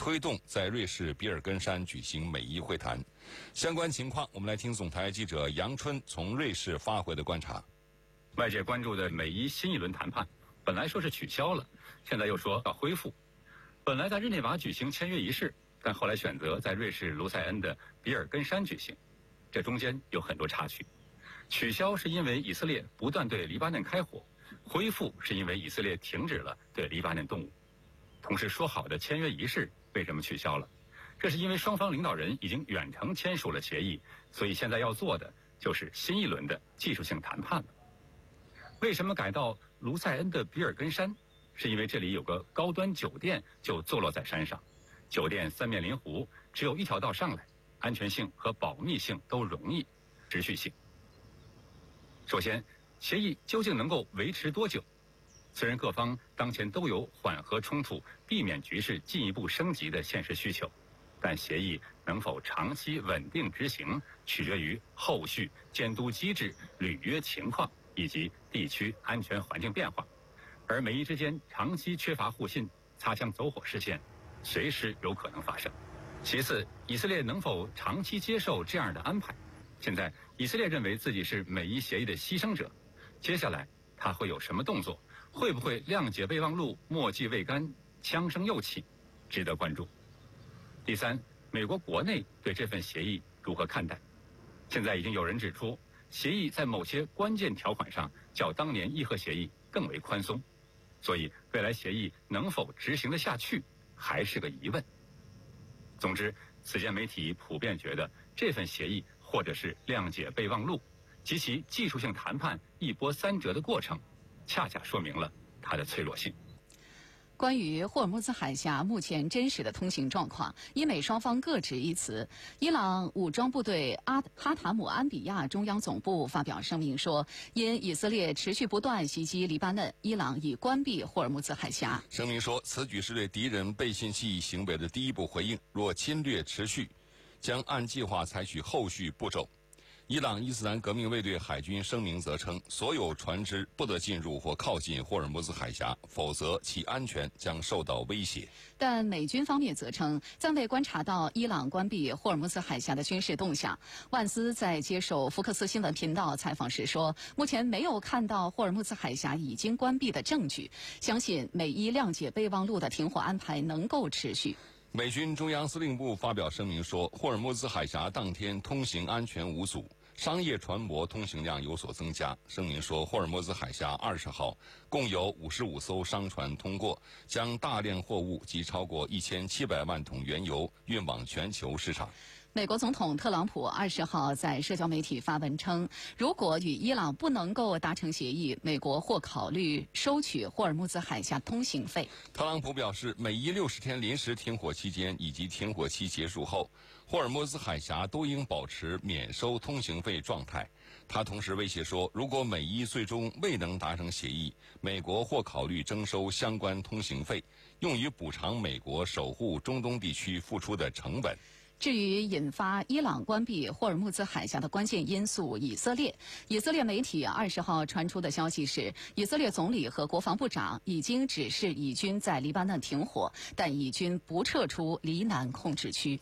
推动在瑞士比尔根山举行美伊会谈。相关情况，我们来听总台记者杨春从瑞士发回的观察。 外界关注的美伊新一轮谈判，本来说是取消了，现在又说要恢复。本来在日内瓦举行签约仪式，但后来选择在瑞士卢塞恩的比尔根山举行，这中间有很多插曲。取消是因为以色列不断对黎巴嫩开火，恢复是因为以色列停止了对黎巴嫩动武。同时说好的签约仪式为什么取消了？这是因为双方领导人已经远程签署了协议，所以现在要做的就是新一轮的技术性谈判了。为什么改到卢塞恩的比尔根山？是因为这里有个高端酒店就坐落在山上，酒店三面临湖，只有一条道上来，安全性和保密性都容易，持续性。首先，协议究竟能够维持多久？虽然各方当前都有缓和冲突、避免局势进一步升级的现实需求，但协议能否长期稳定执行，取决于后续监督机制、履约情况以及地区安全环境变化。而美伊之间长期缺乏互信，擦枪走火事件随时有可能发生。其次，以色列能否长期接受这样的安排？现在以色列认为自己是美伊协议的牺牲者，接下来他会有什么动作？会不会谅解备忘录墨迹未干，枪声又起？值得关注。第三，美国国内对这份协议如何看待？现在已经有人指出，协议在某些关键条款上较当年伊核协议更为宽松，所以未来协议能否执行得下去还是个疑问。总之，此前媒体普遍觉得这份协议或者是谅解备忘录及其技术性谈判一波三折的过程，恰恰说明了它的脆弱性。 关于霍尔木兹海峡目前真实的通行状况，伊美双方各执一词。伊朗武装部队哈塔姆安比亚中央总部发表声明说，因以色列持续不断袭击黎巴嫩，伊朗已关闭霍尔木兹海峡。 声明说，此举是对敌人背信弃义行为的第一步回应，若侵略持续，将按计划采取后续步骤。伊朗伊斯兰革命卫队海军声明则称，所有船只不得进入或靠近霍尔木兹海峡，否则其安全将受到威胁。 但美军方面则称，暂未观察到伊朗关闭霍尔木兹海峡的军事动向。万斯在接受福克斯新闻频道采访时说，目前没有看到霍尔木兹海峡已经关闭的证据，相信美伊谅解备忘录的停火安排能够持续。 美军中央司令部发表声明说，霍尔木兹海峡当天通行安全无阻，商业船舶通行量有所增加。声明说，霍尔木兹海峡20号共有55艘商船通过，将大量货物及超过1700万桶原油运往全球市场。 美国总统特朗普20号在社交媒体发文称，如果与伊朗不能够达成协议，美国或考虑收取霍尔木兹海峡通行费。 特朗普表示，美伊60天临时停火期间以及停火期结束后，霍尔木兹海峡都应保持免收通行费状态。他同时威胁说，如果美伊最终未能达成协议，美国或考虑征收相关通行费，用于补偿美国守护中东地区付出的成本。 至于引发伊朗关闭霍尔木兹海峡的关键因素，以色列媒体20号传出的消息是，以色列总理和国防部长已经指示以军在黎巴嫩停火，但以军不撤出黎南控制区。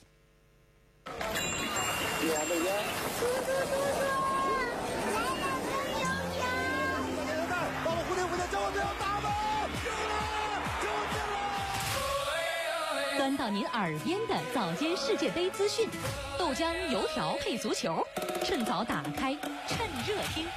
端到您耳边的早间世界杯资讯，豆浆油条配足球，趁早打开，趁热听。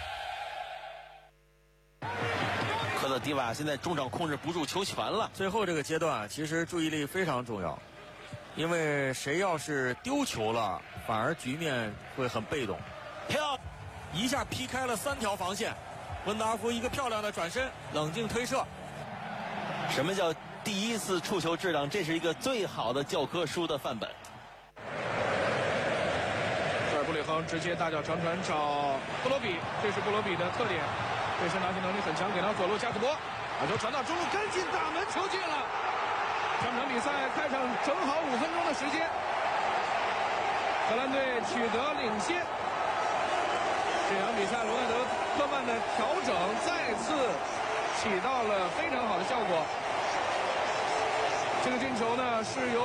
科特迪瓦现在中场控制不住球权了， 最后这个阶段其实注意力非常重要，因为谁要是丢球了，反而局面会很被动。一下劈开了3条防线，温达夫一个漂亮的转身，冷静推射。 什么叫第一次触球质量？这是一个最好的教科书的范本。 这儿布里亨直接大脚长传找布罗比，这是布罗比的特点，对身拿球能力很强，给到左路加斯伯，把球传到中路，跟进大门，球进了。上场比赛开场正好5分钟的时间，荷兰队取得领先。这场比赛罗纳德·科曼的调整再次起到了非常好的效果。这个进球呢是由